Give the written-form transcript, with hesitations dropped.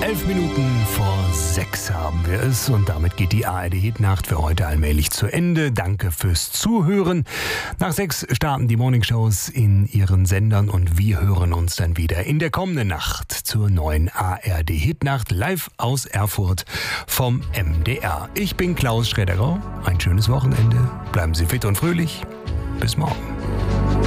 11 Minuten vor 6 haben wir es und damit geht die ARD-Hitnacht für heute allmählich zu Ende. Danke fürs Zuhören. Nach 6 starten die Morningshows in ihren Sendern und wir hören uns dann wieder in der kommenden Nacht zur neuen ARD-Hitnacht live aus Erfurt vom MDR. Ich bin Klaus Schredderau. Ein schönes Wochenende. Bleiben Sie fit und fröhlich. Bis morgen.